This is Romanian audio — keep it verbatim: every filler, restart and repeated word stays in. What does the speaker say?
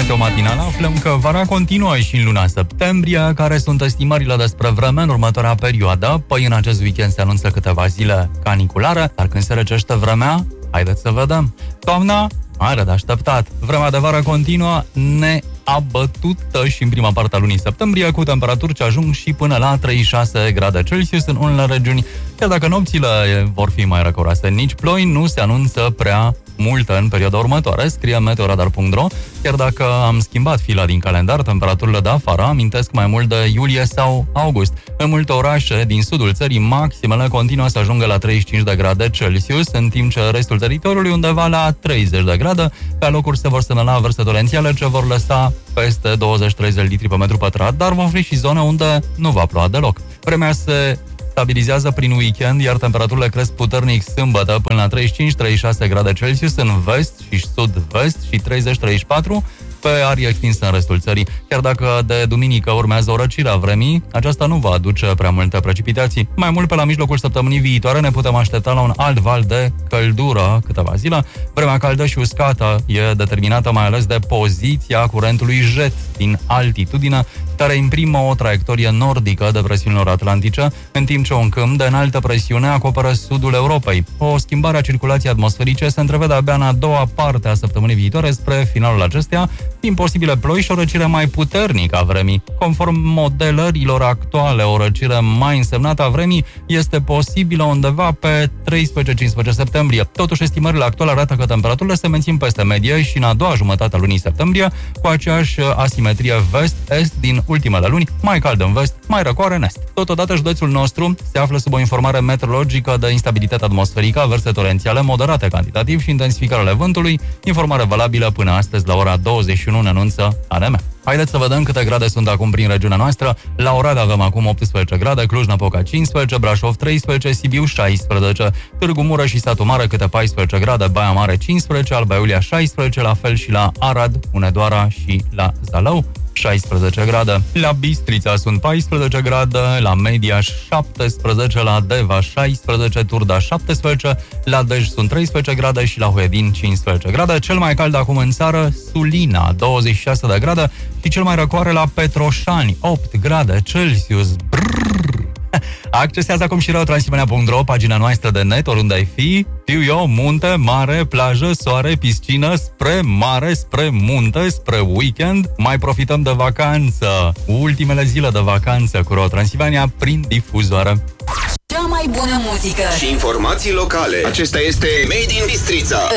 Meteo Matinal aflăm că vara continuă și în luna septembrie. Care sunt estimările despre vreme în următoarea perioadă? Păi în acest weekend se anunță câteva zile caniculare, dar când se răcește vremea, haideți să vedem. Toamna are de așteptat. Vremea de vară continuă neabătută și în prima parte a lunii septembrie, cu temperaturi ce ajung și până la treizeci și șase grade Celsius în unele regiuni. Chiar dacă nopțile vor fi mai răcoroase, nici ploi nu se anunță prea multă în perioada următoare, scrie meteoradar punct ro. Chiar dacă am schimbat fila din calendar, temperaturile de afară amintesc mai mult de iulie sau august. În multe orașe din sudul țării, maximele continuă să ajungă la treizeci și cinci de grade Celsius, în timp ce restul teritoriului undeva la treizeci de grade. Pe alocuri se vor semnala averse torențiale ce vor lăsa peste douăzeci treizeci de litri pe metru pătrat, dar vor fi și zone unde nu va ploua deloc. Vremea se stabilizează prin weekend, iar temperaturile cresc puternic sâmbătă până la treizeci și cinci treizeci și șase grade Celsius în vest și sud-vest și treizeci treizeci și patru pe arii extinse în restul țării. Chiar dacă de duminică urmează o răcire a vremii, aceasta nu va aduce prea multe precipitații. Mai mult, pe la mijlocul săptămânii viitoare ne putem aștepta la un alt val de căldură câteva zile. Vremea caldă și uscată e determinată mai ales de poziția curentului jet din altitudine, care imprimă o traiectorie nordică de presiunilor atlantice, în timp ce un câmp de înaltă presiune acoperă sudul Europei. O schimbare a circulației atmosferice se întrevede abia în a doua parte a săptămânii viitoare, spre finalul acesteia, din posibile ploi și o răcire mai puternică a vremii. Conform modelărilor actuale, o răcire mai însemnată a vremii este posibilă undeva pe treisprezece cincisprezece septembrie. Totuși, estimările actuale arată că temperaturile se mențin peste medie și în a doua jumătate a lunii septembrie, cu aceeași asimetrie vest-est din ultimele luni, mai cald în vest, mai răcoare în est. Totodată, județul nostru se află sub o informare meteorologică de instabilitate atmosferică, averse torențiale moderate cantitativ și intensificarea vântului, informare valabilă până astăzi la ora douăzeci și unu, ne anunță A R M. Haideți să vedem câte grade sunt acum prin regiunea noastră. La Oradea avem acum optsprezece grade, Cluj-Napoca cincisprezece, Brașov treisprezece, Sibiu șaisprezece, Târgu Mureș și Satu Mare câte paisprezece grade, Baia Mare cincisprezece, Alba Iulia șaisprezece, la fel și la Arad, Hunedoara și la Zalău șaisprezece grade. La Bistrița sunt paisprezece grade, la Mediaș șaptesprezece, la Deva șaisprezece, Turda șaptesprezece, la Dej sunt treisprezece grade și la Huedin cincisprezece grade. Cel mai cald acum în țară, Sulina, douăzeci și șase de grade și cel mai răcoare la Petroșani, opt grade Celsius. Brrr. Accesează acum și reotransimenea punct ro, pagina noastră de net, oriunde ai fi. Știu eu, munte, mare, plajă, soare, piscină, spre mare, spre munte, spre weekend. Mai profităm de vacanță. Ultimele zile de vacanță cu Reotransilvania prin difuzoare. Cea mai bună muzică și informații locale. Acesta este Made in Bistrița.